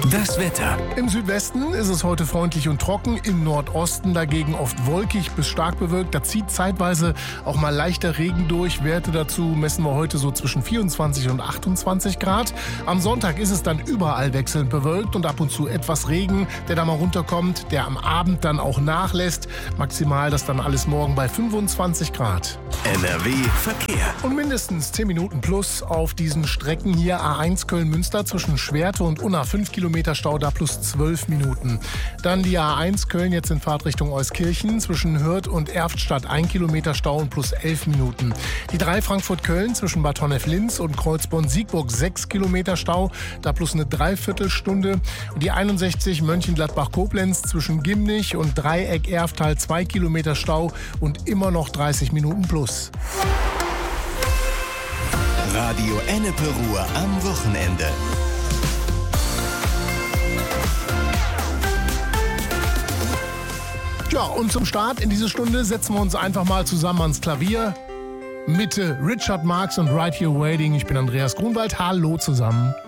Das Wetter. Im Südwesten ist es heute freundlich und trocken, im Nordosten dagegen oft wolkig bis stark bewölkt. Da zieht zeitweise auch mal leichter Regen durch. Werte dazu messen wir heute so zwischen 24 und 28 Grad. Am Sonntag ist es dann überall wechselnd bewölkt und ab und zu etwas Regen, der da mal runterkommt, der am Abend dann auch nachlässt. Maximal das dann alles morgen bei 25 Grad. NRW Verkehr. Und mindestens 10 Minuten plus auf diesen Strecken hier. A1 Köln-Münster zwischen Schwerte und Unna 5 Kilometer Stau, da plus 12 Minuten. Dann die A1 Köln jetzt in Fahrtrichtung Euskirchen zwischen Hürth und Erftstadt 1 Kilometer Stau und plus 11 Minuten. Die 3 Frankfurt-Köln zwischen Bad Honnef-Linz und Kreuzborn-Siegburg 6 Kilometer Stau, da plus eine Dreiviertelstunde. Und die 61 Mönchengladbach-Koblenz zwischen Gimnich und Dreieck-Erftal 2 Kilometer Stau und immer noch 30 Minuten plus. Radio Ennepe Ruhr am Wochenende. Ja, und zum Start in diese Stunde setzen wir uns einfach mal zusammen ans Klavier. Mitte Richard Marx und Right Here Waiting. Ich bin Andreas Grunwald. Hallo zusammen.